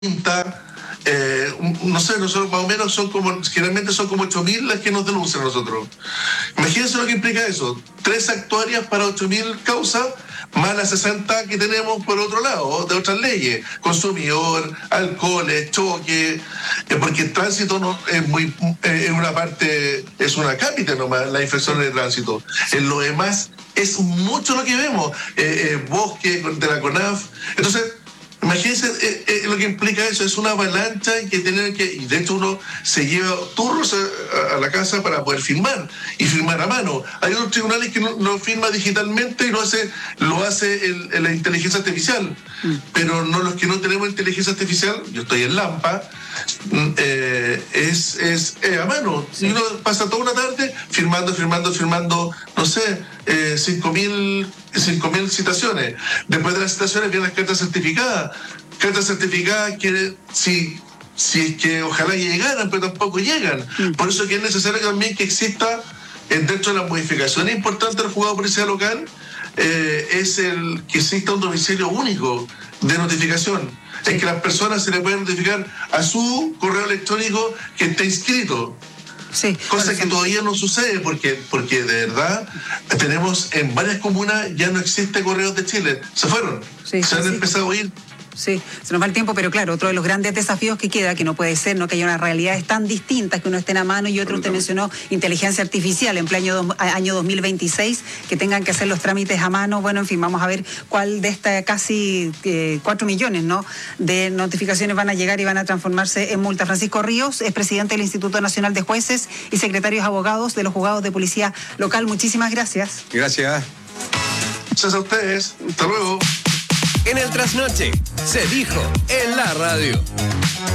no sé, nosotros más o menos generalmente son como 8.000 las que nos denuncian a nosotros. Imagínense lo que implica eso: 3 actuarias para 8.000 causas, más las 60 que tenemos por otro lado, de otras leyes, consumidor, alcoholes, choque, porque el tránsito no es una parte, es una cápita nomás, la infracción de tránsito. En lo demás es mucho lo que vemos, bosque de la CONAF. Entonces, imagínense lo que implica eso: es una avalancha y y de hecho uno se lleva turnos a la casa para poder firmar y firmar a mano. Hay otros tribunales que no firma digitalmente y lo hace la inteligencia artificial, pero no los que no tenemos inteligencia artificial. Yo estoy en Lampa, es a mano. Sí. Y uno pasa toda una tarde firmando, no sé, 5.000 citaciones. Después de las citaciones vienen las cartas certificadas. Cartas certificadas que si es que ojalá llegaran, pero tampoco llegan. Por eso que es necesario también que exista, dentro de las modificaciones importantes del juzgado de policía local, es el que exista un domicilio único de notificación. Sí. Es que las personas se le pueden notificar a su correo electrónico que esté inscrito. Sí, cosa que todavía no sucede porque de verdad tenemos en varias comunas, ya no existe Correos de Chile, se fueron, se han empezado a ir. Sí, se nos va el tiempo, pero claro, otro de los grandes desafíos que queda, que no puede ser, ¿no?, que haya unas realidades tan distintas, que uno estén a mano, y otro, usted mencionó inteligencia artificial en pleno año 2026, que tengan que hacer los trámites a mano. Bueno, en fin, vamos a ver cuál de estas casi 4 millones, ¿no?, de notificaciones van a llegar y van a transformarse en multa. Francisco Ríos es presidente del Instituto Nacional de Jueces y secretarios abogados de los juzgados de policía local. Muchísimas gracias. Gracias. Gracias a ustedes. Hasta luego. En el Trasnoche se dijo en la radio.